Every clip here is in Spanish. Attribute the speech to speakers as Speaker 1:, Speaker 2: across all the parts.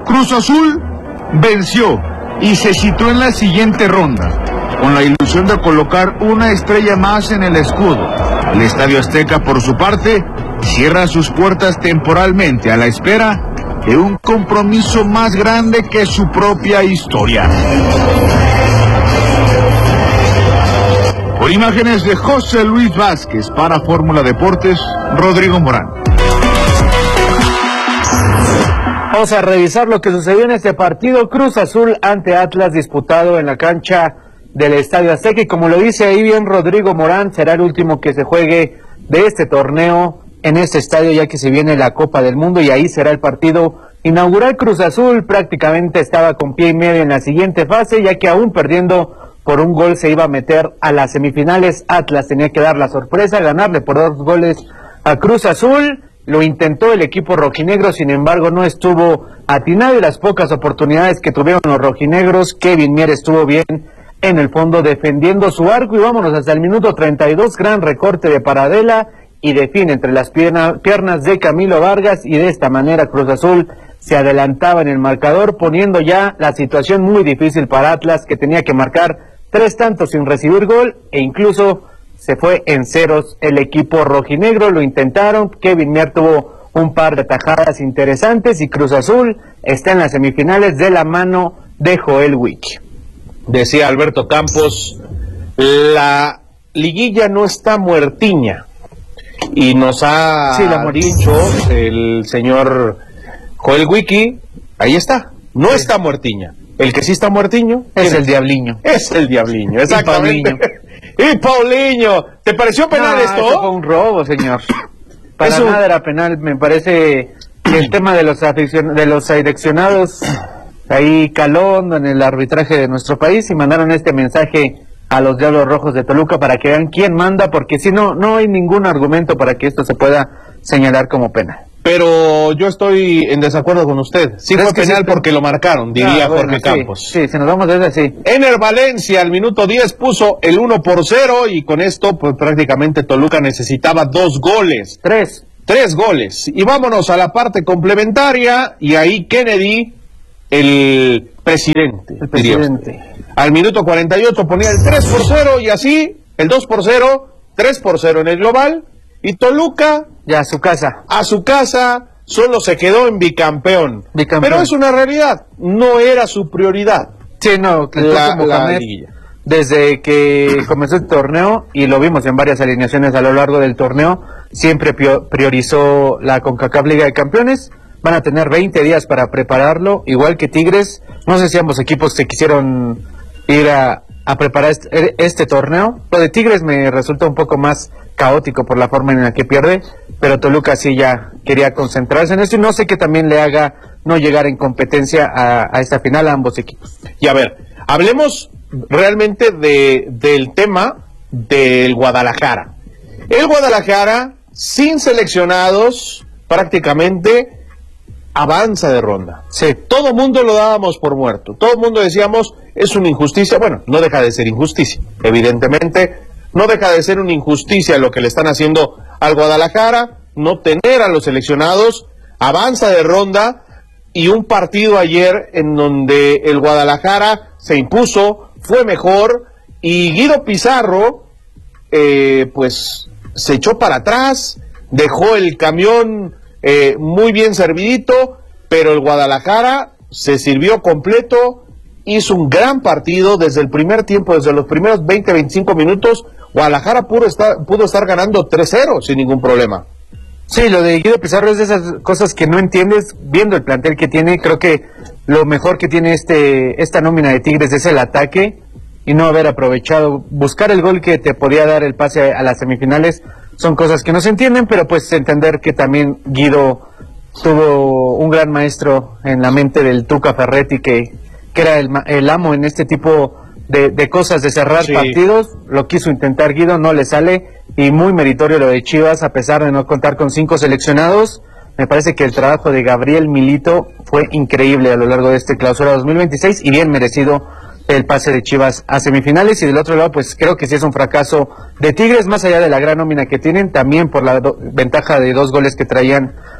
Speaker 1: Cruz Azul venció y se situó en la siguiente ronda, con la ilusión de colocar una estrella más en el escudo. El Estadio Azteca, por su parte, cierra sus puertas temporalmente a la espera de un compromiso más grande que su propia historia. Con imágenes de José Luis Vázquez para Fórmula Deportes, Rodrigo Morán.
Speaker 2: Vamos a revisar lo que sucedió en este partido Cruz Azul ante Atlas, disputado en la cancha del Estadio Azteca, y como lo dice ahí bien Rodrigo Morán, será el último que se juegue de este torneo en este estadio, ya que se viene la Copa del Mundo, y ahí será el partido inaugural. Cruz Azul prácticamente estaba con pie y medio en la siguiente fase, ya que aún perdiendo por un gol se iba a meter a las semifinales. Atlas tenía que dar la sorpresa, ganarle por 2 goles a Cruz Azul. Lo intentó el equipo rojinegro, sin embargo no estuvo atinado, y las pocas oportunidades que tuvieron los rojinegros, Kevin Mier estuvo bien en el fondo defendiendo su arco. Y vámonos hasta el minuto 32, gran recorte de Paradela y define entre las piernas de Camilo Vargas, y de esta manera Cruz Azul se adelantaba en el marcador, poniendo ya la situación muy difícil para Atlas, que tenía que marcar 3 tantos sin recibir gol, e incluso se fue en ceros el equipo rojinegro. Lo intentaron, Kevin Mier tuvo un par de tajadas interesantes, y Cruz Azul está en las semifinales de la mano de Joel Wiki.
Speaker 3: Decía Alberto Campos, la liguilla no está muertiña, y nos ha dicho el señor Joel Wiki, ahí está, no está muertiña. El que sí está muertiño
Speaker 2: es el Diabliño.
Speaker 3: Es el Diabliño, exactamente. Y Paulinho, ¿te pareció penal esto?
Speaker 2: Eso fue un robo, señor. Para nada era penal. Me parece que el tema de los seleccionados ahí caló en el arbitraje de nuestro país, y mandaron este mensaje a los Diablos Rojos de Toluca para que vean quién manda, porque si no, no hay ningún argumento para que esto se pueda señalar como penal.
Speaker 3: Pero yo estoy en desacuerdo con usted. Sí fue penal porque lo marcaron, diría Jorge Campos.
Speaker 2: Sí, si nos vamos desde así.
Speaker 3: Ener Valencia al minuto 10 puso el 1-0, y con esto pues prácticamente Toluca necesitaba 2 goles.
Speaker 2: 3
Speaker 3: goles. Y vámonos a la parte complementaria, y ahí Kennedy, el presidente. Al minuto 48 ponía el 3-0, y así el 2-0, 3-0 en el global, y Toluca
Speaker 2: ya a su casa
Speaker 3: solo se quedó en bicampeón. Pero es una realidad, no era su prioridad.
Speaker 2: Sí, no, la liguilla. Desde que comenzó el torneo, y lo vimos en varias alineaciones a lo largo del torneo, siempre priorizó la CONCACAF Liga de Campeones. Van a tener 20 días para prepararlo, igual que Tigres. No sé si ambos equipos se quisieron ir a preparar este torneo. Lo de Tigres me resulta un poco más caótico por la forma en la que pierde, pero Toluca sí ya quería concentrarse en esto, y no sé qué también le haga no llegar en competencia a esta final a ambos equipos.
Speaker 3: Y a ver, hablemos realmente del tema del Guadalajara. El Guadalajara, sin seleccionados, prácticamente avanza de ronda.
Speaker 2: Sí.
Speaker 3: Todo mundo lo dábamos por muerto. Todo el mundo decíamos, es una injusticia. Bueno, no deja de ser injusticia. Evidentemente, no deja de ser una injusticia lo que le están haciendo al Guadalajara, no tener a los seleccionados, avanza de ronda, y un partido ayer en donde el Guadalajara se impuso, fue mejor, y Guido Pizarro, pues, se echó para atrás, dejó el camión muy bien servidito, pero el Guadalajara se sirvió completo, hizo un gran partido desde el primer tiempo, desde los primeros 20-25 minutos. Guadalajara pudo estar ganando 3-0 sin ningún problema.
Speaker 2: Sí, lo de Guido Pizarro es de esas cosas que no entiendes viendo el plantel que tiene. Creo que lo mejor que tiene esta nómina de Tigres es el ataque, y no haber aprovechado, buscar el gol que te podía dar el pase a las semifinales. Son cosas que no se entienden, pero pues entender que también Guido tuvo un gran maestro en la mente del Tuca Ferretti, que era el amo en este tipo de cosas, de cerrar partidos. Lo quiso intentar Guido, no le sale, y muy meritorio lo de Chivas, a pesar de no contar con 5 seleccionados. Me parece que el trabajo de Gabriel Milito fue increíble a lo largo de este clausura 2026, y bien merecido el pase de Chivas a semifinales. Y del otro lado, pues creo que sí es un fracaso de Tigres, más allá de la gran nómina que tienen, también por la ventaja de 2 goles que traían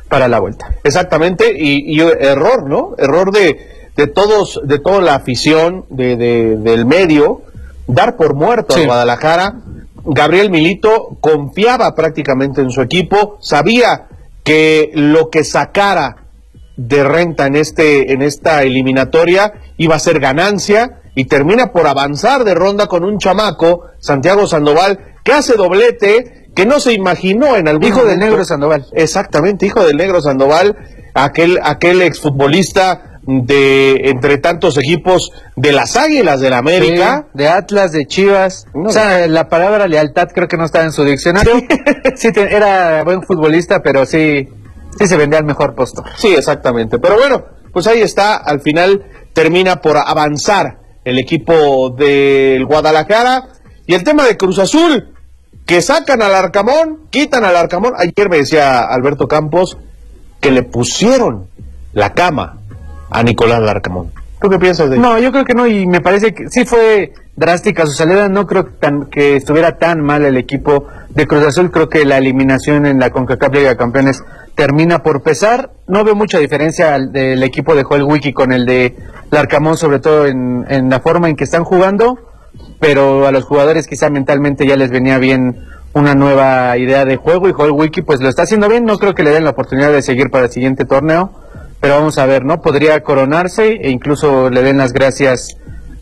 Speaker 2: para la vuelta.
Speaker 3: Exactamente, y error, ¿no? Error de toda la afición del medio, dar por muerto a Guadalajara. Gabriel Milito confiaba prácticamente en su equipo, sabía que lo que sacara de renta en esta eliminatoria iba a ser ganancia, y termina por avanzar de ronda con un chamaco, Santiago Sandoval, que hace doblete, que no se imaginó en algún
Speaker 2: hijo
Speaker 3: momento.
Speaker 2: del Negro Sandoval.
Speaker 3: Exactamente, hijo del Negro Sandoval, aquel exfutbolista de entre tantos equipos de las Águilas del América,
Speaker 2: sí, de Atlas, de Chivas. No. O sea, la palabra lealtad creo que no estaba en su diccionario. Sí, era buen futbolista, pero sí se vendía al mejor postor.
Speaker 3: Sí, exactamente. Pero bueno, pues ahí está, al final termina por avanzar el equipo del Guadalajara. Y el tema de Cruz Azul, que sacan al Arcamón, quitan al Arcamón. Ayer me decía Alberto Campos que le pusieron la cama a Nicolás Larcamón. ¿Tú qué piensas de eso?
Speaker 2: No, yo creo que no, y me parece que sí fue drástica su salida. No creo que estuviera tan mal el equipo de Cruz Azul. Creo que la eliminación en la CONCACAF Liga de Campeones termina por pesar. No veo mucha diferencia del equipo de Joel Wiki con el de Larcamón, sobre todo en la forma en que están jugando, pero a los jugadores quizá mentalmente ya les venía bien una nueva idea de juego, y Joel Wiki pues lo está haciendo bien. No creo que le den la oportunidad de seguir para el siguiente torneo, pero vamos a ver, ¿no? Podría coronarse e incluso le den las gracias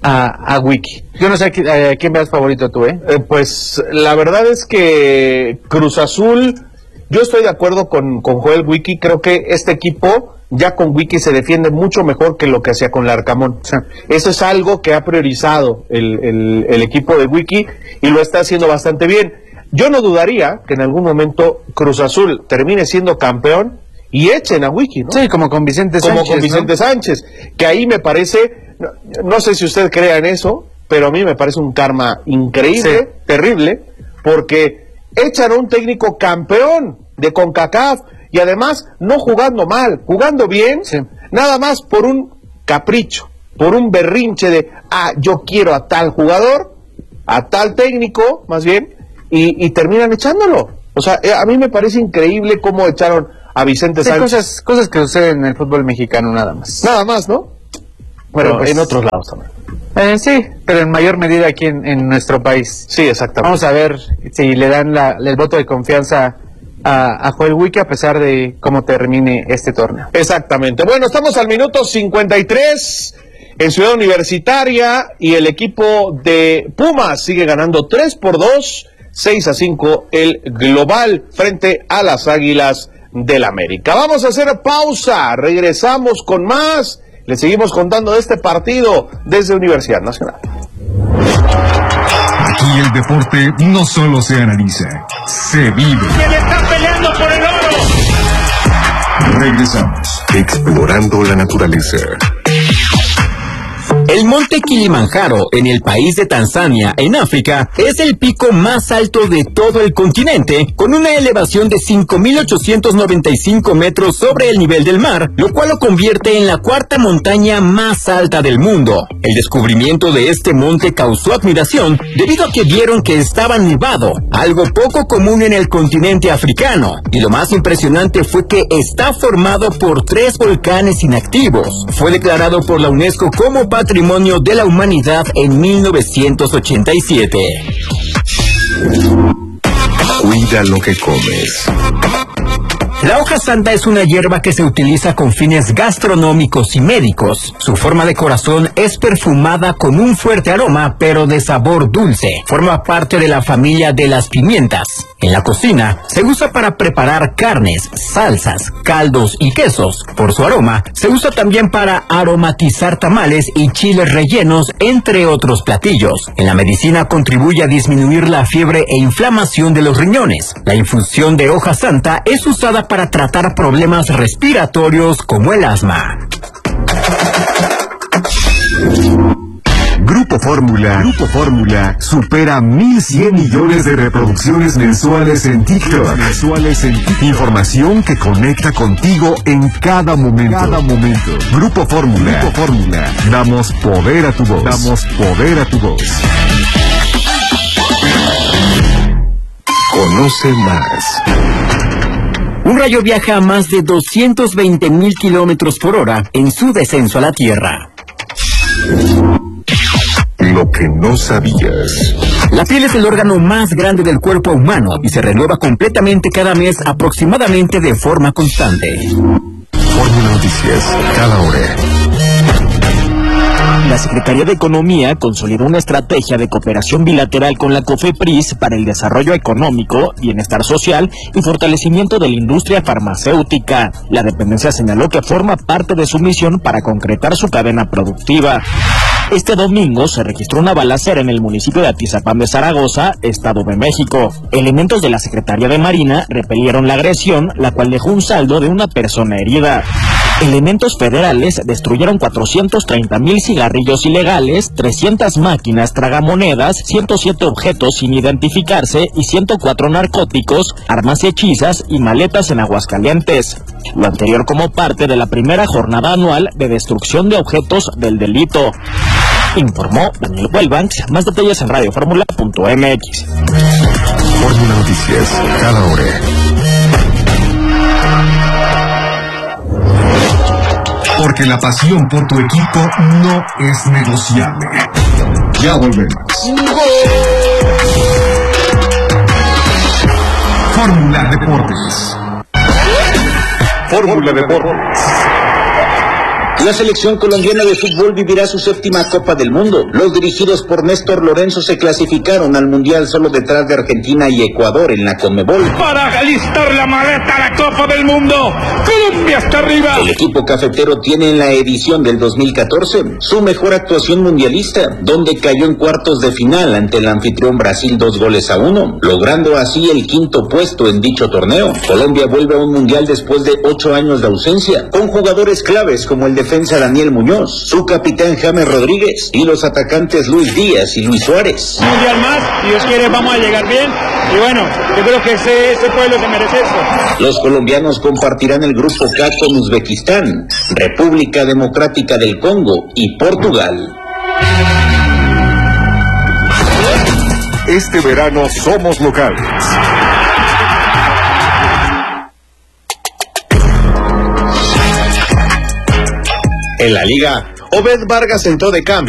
Speaker 2: a Wiki. Yo no sé a quién veas favorito tú,
Speaker 3: pues la verdad es que Cruz Azul, yo estoy de acuerdo con Joel Wiki. Creo que este equipo ya con Wiki se defiende mucho mejor que lo que hacía con Larcamón.
Speaker 2: Sí.
Speaker 3: Eso es algo que ha priorizado el equipo de Wiki y lo está haciendo bastante bien. Yo no dudaría que en algún momento Cruz Azul termine siendo campeón y echen a Wiki, ¿no?
Speaker 2: Sí, como con Vicente Sánchez.
Speaker 3: Como con Vicente, ¿no? Sánchez, que ahí me parece, no sé si usted crea en eso, pero a mí me parece un karma increíble, sí, terrible, porque echan a un técnico campeón de CONCACAF y además no jugando mal, jugando bien,
Speaker 2: sí,
Speaker 3: nada más por un capricho, por un berrinche de, yo quiero a tal jugador, a tal técnico, más bien, y terminan echándolo. O sea, a mí me parece increíble cómo echaron a Vicente Sánchez.
Speaker 2: Cosas que suceden en el fútbol mexicano nada más.
Speaker 3: Nada más, ¿no?
Speaker 2: Bueno,
Speaker 3: pues, en otros lados también.
Speaker 2: Sí, pero en mayor medida aquí en nuestro país.
Speaker 3: Sí, exactamente.
Speaker 2: Vamos a ver si le dan el voto de confianza a Joel Wiki a pesar de cómo termine este torneo.
Speaker 3: Exactamente. Bueno, estamos al minuto 53 en Ciudad Universitaria y el equipo de Pumas sigue ganando 3-2, 6-5 el global frente a las Águilas del América. Vamos a hacer pausa, regresamos con más. Le seguimos contando de este partido desde Universidad Nacional.
Speaker 4: Aquí el deporte no solo se analiza, se vive.
Speaker 5: ¡Se le está peleando por el oro!
Speaker 4: Regresamos. Explorando la naturaleza.
Speaker 6: El monte Kilimanjaro, en el país de Tanzania, en África, es el pico más alto de todo el continente, con una elevación de 5.895 metros sobre el nivel del mar, lo cual lo convierte en la cuarta montaña más alta del mundo. El descubrimiento de este monte causó admiración debido a que vieron que estaba nevado, algo poco común en el continente africano, y lo más impresionante fue que está formado por 3 volcanes inactivos. Fue declarado por la UNESCO como Patrimonio de la Humanidad en 1987.
Speaker 4: Cuida lo que comes.
Speaker 6: La hoja santa es una hierba que se utiliza con fines gastronómicos y médicos. Su forma de corazón es perfumada con un fuerte aroma, pero de sabor dulce. Forma parte de la familia de las pimientas. En la cocina, se usa para preparar carnes, salsas, caldos y quesos. Por su aroma, se usa también para aromatizar tamales y chiles rellenos, entre otros platillos. En la medicina contribuye a disminuir la fiebre e inflamación de los riñones. La infusión de hoja santa es usada para tratar problemas respiratorios como el asma.
Speaker 4: Grupo Fórmula supera 1.100 millones de reproducciones mensuales en TikTok. Información que conecta contigo en cada momento. Grupo Fórmula. Damos poder a tu voz. Conoce más.
Speaker 6: Un rayo viaja a más de 220,000 kilómetros por hora en su descenso a la Tierra.
Speaker 4: Lo que no sabías.
Speaker 6: La piel es el órgano más grande del cuerpo humano y se renueva completamente cada mes, aproximadamente de forma constante.
Speaker 4: Fórmula Noticias, cada hora.
Speaker 7: La Secretaría de Economía consolidó una estrategia de cooperación bilateral con la COFEPRIS para el desarrollo económico, bienestar social y fortalecimiento de la industria farmacéutica. La dependencia señaló que forma parte de su misión para concretar su cadena productiva. Este domingo se registró una balacera en el municipio de Atizapán de Zaragoza, Estado de México. Elementos de la Secretaría de Marina repelieron la agresión, la cual dejó un saldo de una persona herida. Elementos federales destruyeron 430,000 cigarrillos ilegales, 300 máquinas tragamonedas, 107 objetos sin identificarse y 104 narcóticos, armas hechizas y maletas en Aguascalientes. Lo anterior como parte de la primera jornada anual de destrucción de objetos del delito. Informó Daniel Huelbanks. Más detalles en radioformula.mx.
Speaker 4: Fórmula Noticias, cada hora. Porque la pasión por tu equipo no es negociable. Ya volvemos. Fórmula Deportes. Fórmula Deportes.
Speaker 8: La selección colombiana de fútbol vivirá su séptima Copa del Mundo. Los dirigidos por Néstor Lorenzo se clasificaron al Mundial solo detrás de Argentina y Ecuador en la Conmebol.
Speaker 5: Para alistar la maleta a la Copa del Mundo, Colombia está arriba.
Speaker 8: El equipo cafetero tiene en la edición del 2014 su mejor actuación mundialista, donde cayó en cuartos de final ante el anfitrión Brasil 2-1, logrando así el quinto puesto en dicho torneo. Colombia vuelve a un Mundial después de 8 años de ausencia, con jugadores claves como el defensa Daniel Muñoz, su capitán James Rodríguez y los atacantes Luis Díaz y Luis Suárez.
Speaker 9: Un mundial más, si Dios quiere vamos a llegar bien y bueno, yo creo que ese pueblo se merece esto.
Speaker 8: Los colombianos compartirán el grupo K con Uzbekistán, República Democrática del Congo y Portugal.
Speaker 4: Este verano somos locales.
Speaker 3: En la liga, Obed Vargas entró de cambio.